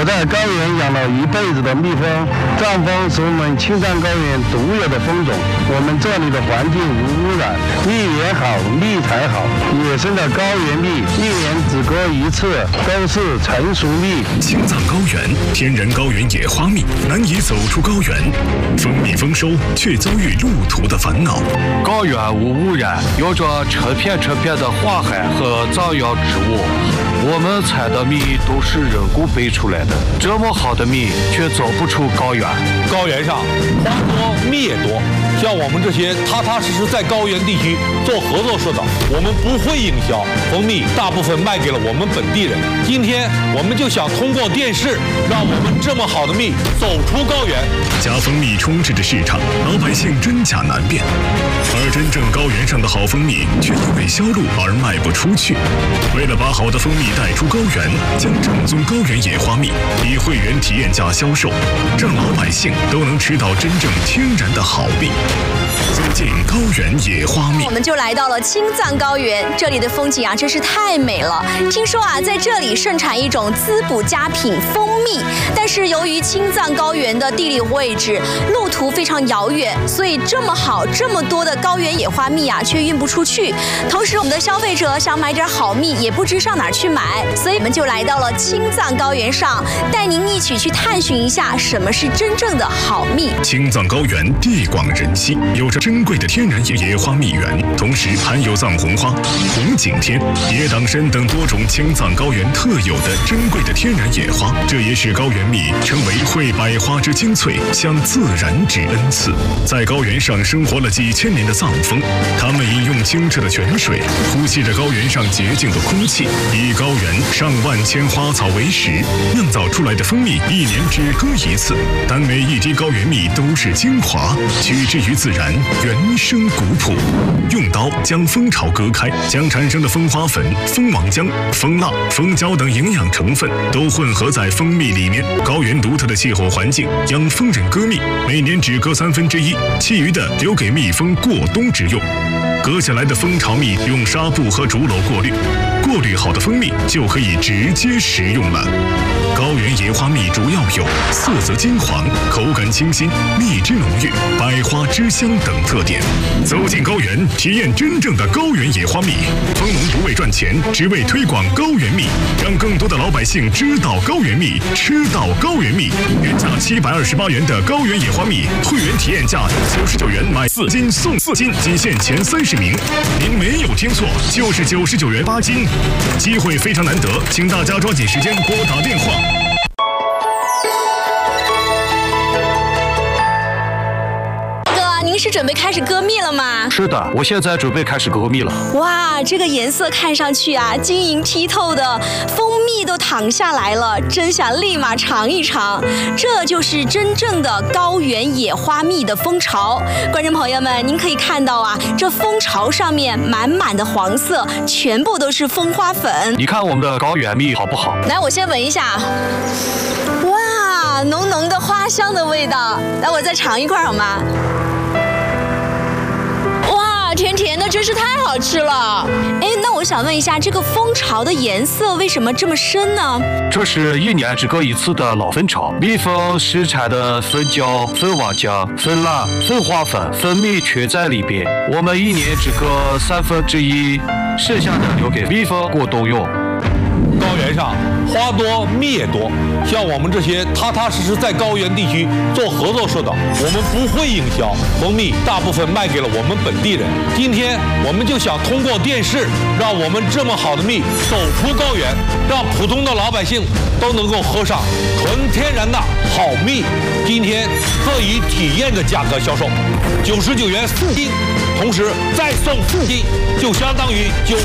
我在高原养了一辈子的蜜蜂，藏蜂是我们青藏高原独有的蜂种。我们这里的环境无污染，蜜源好，蜜才好。野生的高原蜜一年只割一次，都是成熟蜜。 青藏高原天然高原野花蜜难以走出高原，蜂蜜丰收却遭遇路途的烦恼。 高原无污染，有着成片的花海和藏药植物。我们采的蜜都是人工培出来的，这么好的蜜却走不出高原。 高原上花多蜜也多，像我们这些踏踏实实在高原地区做合作社的，我们不会营销，蜂蜜大部分卖给了我们本地人。今天我们就想通过电视，让我们这么好的蜜走出高原。 假蜂蜜充斥着市场，老百姓真假难辨，而真正高原上的好蜂蜜却因为销路而卖不出去。为了把好的蜂蜜带出高原，将正宗高原野花蜜以会员体验价销售，让老百姓都能吃到真正天然的好蜜。走进高原野花蜜， 我们就来到了青藏高原，这里的风景啊真是太美了。听说啊，在这里盛产一种滋补佳品蜂蜜，但是由于青藏高原的地理位置、路途非常遥远，所以这么好、这么多的高原野花蜜啊，却运不出去。同时，我们的消费者想买点好蜜，也不知上哪儿去买，所以我们就来到了青藏高原上，带您一起去探寻一下什么是真正的好蜜。 青藏高原地广人稀，有着珍贵的天然野花蜜源，同时含有藏红花、红景天、野党参等多种青藏高原特有的珍贵的天然野花，这也使高原蜜成为会百花之精粹，向自然之恩赐。在高原上生活了几千年的藏蜂，他们饮用清澈的泉水，呼吸着高原上洁净的空气，以高原上万千花草为食，酿造出来的蜂蜜一年只割一次，但每一滴高原蜜都是精华，取之于自然，原生古朴。用刀将蜂巢割开，将产生的蜂花粉、蜂王浆、蜂蜡、蜂胶等营养成分都混合在蜂蜜里面。高原独特的气候环境让蜂人割蜜每年只割1/3，其余的留给蜜蜂过冬之用。割下来的蜂巢蜜用纱布和竹篓过滤，过滤好的蜂蜜就可以直接食用了。高原野花蜜主要有色泽金黄、口感清新、蜜汁浓郁、百花之香等特点。走进高原，体验真正的高原野花蜜。蜂农不为赚钱，只为推广高原蜜，让更多的老百姓知道高原蜜，吃到高原蜜。原价728元的高原野花蜜，会员体验价99元买4斤送4斤，仅限前30名。您没有听错，就是99元8斤，机会非常难得，请大家抓紧时间拨打电话。 您是准备开始割蜜了吗？ 是的，我现在准备开始割蜜了。 哇，这个颜色看上去啊，晶莹剔透的，蜂蜜都淌下来了，真想立马尝一尝。这就是真正的高原野花蜜的蜂巢。观众朋友们，您可以看到啊，这蜂巢上面满满的黄色，全部都是蜂花粉。 你看我们的高原蜜好不好？ 来，我先闻一下。哇，浓浓的花香的味道。来，我再尝一块好吗？甜甜的，真是太好吃了。哎，那我想问一下，这个蜂巢的颜色为什么这么深呢？ 这是1年只割一次的老蜂巢，蜜蜂生产的蜂胶、蜂王浆、蜂蜡、蜂花粉、蜂蜜全在里边。我们1年只割1/3，剩下的留给蜜蜂过冬用。 高原上花多蜜也多，像我们这些踏踏实实在高原地区做合作社的，我们不会营销，蜂蜜大部分卖给了我们本地人。今天我们就想通过电视，让我们这么好的蜜走出高原，让普通的老百姓都能够喝上纯天然的好蜜。今天各以体验的价格销售，99元4斤，同时再送4斤，就相当于